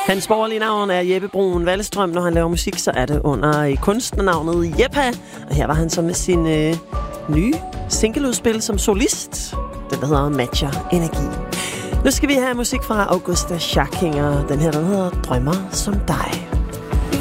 Hans borgerlige navn er Jeppe Bruun Wallestrøm. Når han laver musik, så er det under kunstnernavnet Jeppa. Og her var han så med sin nye singleudspil som solist. Den, der hedder Matcher Energi. Nu skal vi have musik fra Augusta Schackinger. Den her, der hedder Drømmer som dig.